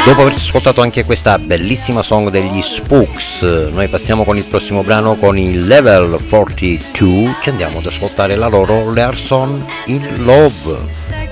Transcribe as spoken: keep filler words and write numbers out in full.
Dopo aver ascoltato anche questa bellissima song degli Spooks, noi passiamo con il prossimo brano con il Level quarantadue, ci andiamo ad ascoltare la loro Larson in Love.